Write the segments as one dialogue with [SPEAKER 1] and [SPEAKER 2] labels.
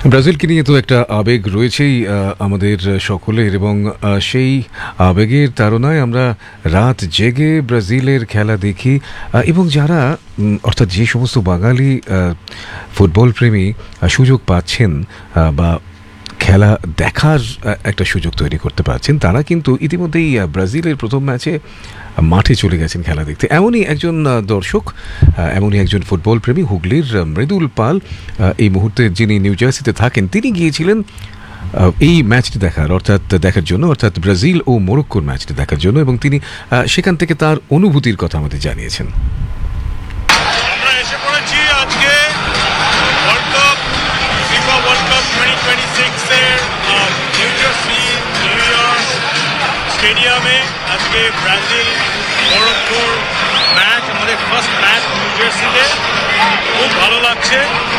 [SPEAKER 1] ব্রাজিলকে নিয়ে তো একটা আবেগ রয়েছেই আমাদের সকলের, এবং সেই আবেগের তাড়নায় আমরা রাত জেগে ব্রাজিলের খেলা দেখি। এবং যারা অর্থাৎ যে সমস্ত বাঙালি ফুটবল প্রেমী সুযোগ পাচ্ছেন বা খেলা দেখার একটা সুযোগ তৈরি করতে পারছেন, তারা কিন্তু ইতিমধ্যেই ব্রাজিলের প্রথম ম্যাচে মাঠে চলে গেছেন খেলা দেখতে। এমনই একজন দর্শক, এমনই একজন ফুটবল প্রেমী হুগলির মৃদুল পাল, এই মুহূর্তে যিনি নিউ জার্সিতে থাকেন, তিনি গিয়েছিলেন এই ম্যাচটি দেখার জন্য, অর্থাৎ ব্রাজিল ও মরক্কোর ম্যাচটি দেখার জন্য, এবং তিনি সেখান থেকে তার অনুভূতির কথা আমাদের জানিয়েছেন।
[SPEAKER 2] আমরা এসে পড়েছি আজকে world cup, FIFA world cup 2026 এর নিউ জার্সি নিউ ইয়র্ক স্টেডিয়ামে। আজকে ব্রাজিল মরক্কোর ম্যাচ, আমাদের ফার্স্ট ম্যাচ নিউ জার্সিতে। খুব ভালো লাগছে।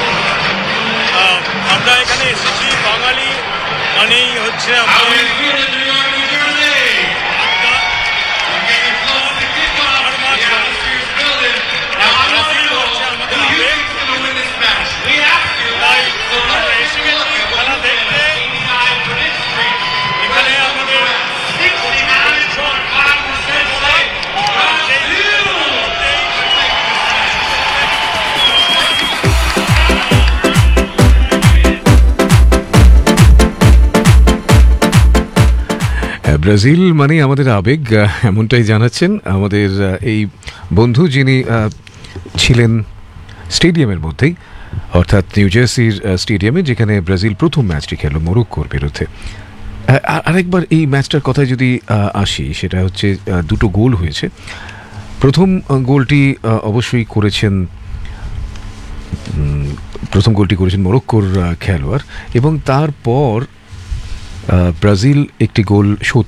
[SPEAKER 2] আমরা এখানে এসেছি, বাঙালি মানেই হচ্ছে আমাদের
[SPEAKER 1] ব্রাজিল মানে আমাদের আবেগ, এমনটাই জানাচ্ছেন আমাদের এই বন্ধু, যিনি ছিলেন স্টেডিয়ামের মধ্যেই, অর্থাৎ নিউ জার্সির স্টেডিয়ামে, যেখানে ব্রাজিল প্রথম ম্যাচটি খেলল মরক্কোর বিরুদ্ধে। আরেকবার এই ম্যাচটার কথায় যদি আসি, সেটা হচ্ছে দুটো গোল হয়েছে। প্রথম গোলটি অবশ্যই করেছেন মরক্কোর খেলোয়াড়, এবং তারপর ব্রাজিল একটি গোল শোধ